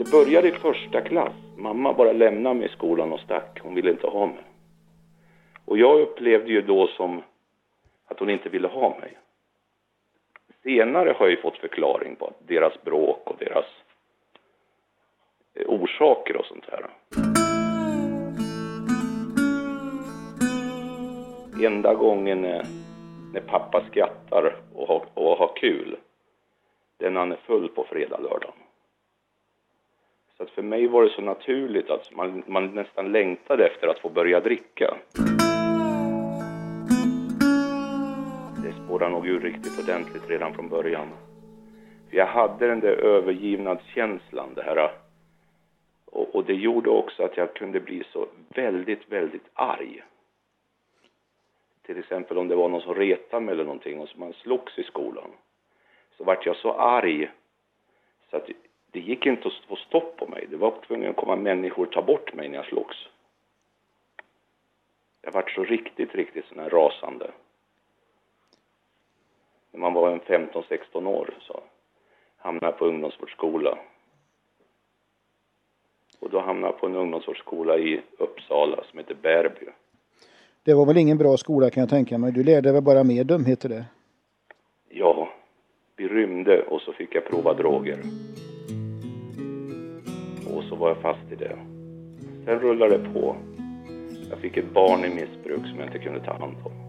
Det började i första klass. Mamma bara lämnade mig i skolan och stack. Hon ville inte ha mig. Och jag upplevde ju då som att hon inte ville ha mig. Senare har jag ju fått förklaring på deras bråk och deras orsaker och sånt här. Enda gången när pappa skrattar och har kul, den han är full på fredag, lördag. Så att för mig var det så naturligt att man nästan längtade efter att få börja dricka. Det spårade nog ur riktigt ordentligt redan från början. För jag hade den där övergivnadskänslan, det här. Och det gjorde också att jag kunde bli så väldigt, väldigt arg. Till exempel om det var någon som retade mig eller någonting och så man slogs i skolan. Så vart jag så arg så att det gick inte att få stopp på mig. Det var tvungen att komma människor och ta bort mig när jag slogs. Jag vart så riktigt sån här rasande. När man var en 15-16 år så hamnade jag på ungdomsvårdsskola. Och då hamnade jag på en ungdomsvårdsskola i Uppsala som heter Bärby. Det var väl ingen bra skola kan jag tänka mig. Du lärde väl bara mer dumheter där? Ja, vi rymde och så fick jag prova droger. Och så var jag fast i det. Sen rullade det på. Jag fick ett barn i missbruk som jag inte kunde ta hand om.